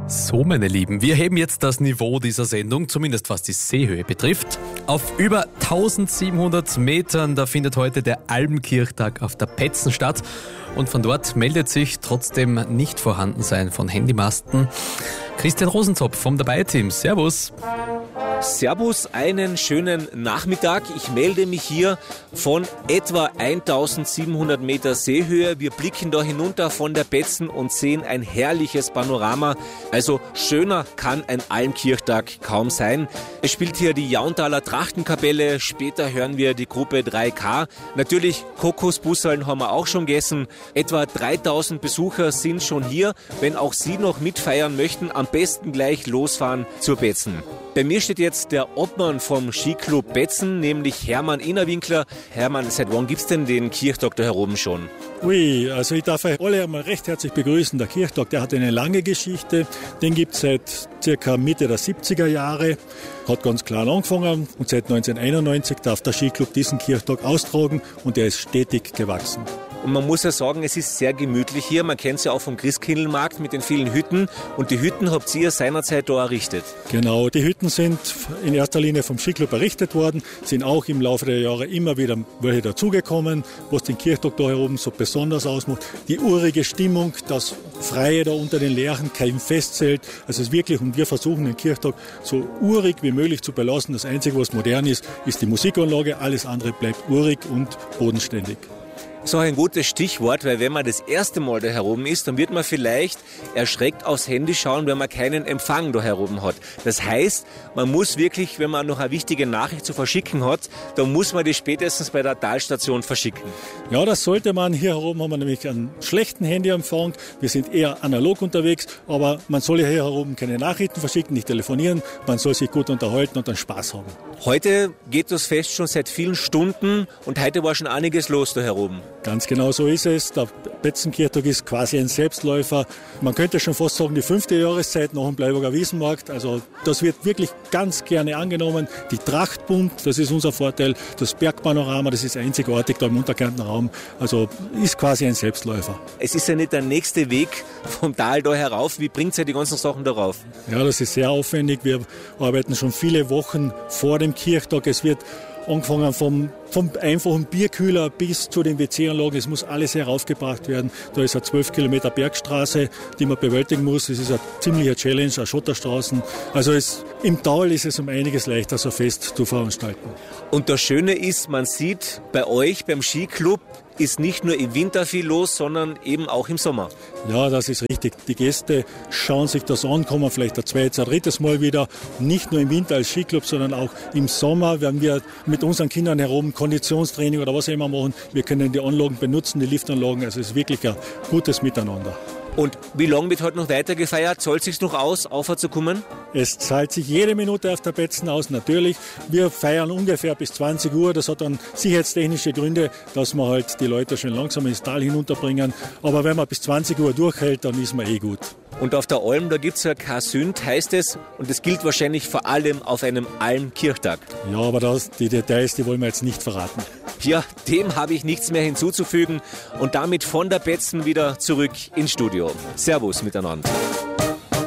So, meine Lieben, wir heben jetzt das Niveau dieser Sendung, zumindest was die Seehöhe betrifft. Auf über 1700 Metern, da findet heute der Almkirchtag auf der Petzen statt. Und von dort meldet sich trotzdem Nicht-Vorhandensein von Handymasten Christian Rosenzopf vom Dabei-Team. Servus. Servus, einen schönen Nachmittag. Ich melde mich hier von etwa 1700 Meter Seehöhe. Wir blicken da hinunter von der Petzen und sehen ein herrliches Panorama. Also schöner kann ein Almkirchtag kaum sein. Es spielt hier die Jauntaler Trachtenkapelle. Später hören wir die Gruppe 3K. Natürlich Kokosbusseln haben wir auch schon gegessen. Etwa 3000 Besucher sind schon hier. Wenn auch Sie noch mitfeiern möchten, am besten gleich losfahren zur Petzen. Bei mir steht jetzt der Obmann vom Skiclub Petzen, nämlich Hermann Innerwinkler. Hermann, seit wann gibt's denn den Kirchtag da herum schon? Ui, also ich darf euch alle einmal recht herzlich begrüßen. Der Kirchtag, der hat eine lange Geschichte. Den gibt's seit circa Mitte der 70er Jahre. Hat ganz klein angefangen und seit 1991 darf der Skiclub diesen Kirchtag austragen und er ist stetig gewachsen. Und man muss ja sagen, es ist sehr gemütlich hier. Man kennt es ja auch vom Christkindlmarkt mit den vielen Hütten. Und die Hütten habt ihr seinerzeit da errichtet. Genau, die Hütten sind in erster Linie vom Skiclub errichtet worden, sind auch im Laufe der Jahre immer wieder welche dazugekommen, was den Kirchtag da hier oben so besonders ausmacht. Die urige Stimmung, das Freie da unter den Lerchen, kein Festzelt. Also es ist wirklich, und wir versuchen den Kirchtag so urig wie möglich zu belassen. Das Einzige, was modern ist, ist die Musikanlage. Alles andere bleibt urig und bodenständig. So ein gutes Stichwort, weil wenn man das erste Mal da herum ist, dann wird man vielleicht erschreckt aufs Handy schauen, wenn man keinen Empfang da herum hat. Das heißt, man muss wirklich, wenn man noch eine wichtige Nachricht zu verschicken hat, dann muss man die spätestens bei der Talstation verschicken. Ja, das sollte man. Hier herum haben wir nämlich einen schlechten Handyempfang. Wir sind eher analog unterwegs, aber man soll hier herum keine Nachrichten verschicken, nicht telefonieren. Man soll sich gut unterhalten und dann Spaß haben. Heute geht das Fest schon seit vielen Stunden und heute war schon einiges los da herum. Ganz genau so ist es. Der Petzenkirchtag ist quasi ein Selbstläufer. Man könnte schon fast sagen, die 5. Jahreszeit nach dem Bleiburger Wiesenmarkt. Also das wird wirklich ganz gerne angenommen. Die Tracht bunt, das ist unser Vorteil. Das Bergpanorama, das ist einzigartig da im Unterkärntner Raum. Also ist quasi ein Selbstläufer. Es ist ja nicht der nächste Weg vom Tal da herauf. Wie bringt ihr die ganzen Sachen darauf? Ja, das ist sehr aufwendig. Wir arbeiten schon viele Wochen vor dem Kirchtag. Es wird angefangen vom einfachen Bierkühler bis zu den WC-Anlagen. Es muss alles heraufgebracht werden. Da ist eine 12 Kilometer Bergstraße, die man bewältigen muss. Es ist eine ziemliche Challenge, eine Schotterstraßen. Also im Tal ist es um einiges leichter, so Fest zu veranstalten. Und das Schöne ist, man sieht bei euch beim Skiclub, ist nicht nur im Winter viel los, sondern eben auch im Sommer. Ja, das ist richtig. Die Gäste schauen sich das an, kommen vielleicht ein zweites, ein drittes Mal wieder. Nicht nur im Winter als Skiclub, sondern auch im Sommer, wenn wir mit unseren Kindern herum Konditionstraining oder was immer machen. Wir können die Anlagen benutzen, die Liftanlagen. Also es ist wirklich ein gutes Miteinander. Und wie lange wird heute noch weiter gefeiert? Zahlt es sich noch aus, aufzukommen? Es zahlt sich jede Minute auf der Petzen aus, natürlich. Wir feiern ungefähr bis 20 Uhr. Das hat dann sicherheitstechnische Gründe, dass wir halt die Leute schön langsam ins Tal hinunterbringen. Aber wenn man bis 20 Uhr durchhält, dann ist man gut. Und auf der Alm, da gibt es ja kein Sünd, heißt es. Und das gilt wahrscheinlich vor allem auf einem Almkirchtag. Ja, aber die Details, die wollen wir jetzt nicht verraten. Ja, dem habe ich nichts mehr hinzuzufügen. Und damit von der Petzen wieder zurück ins Studio. Servus miteinander.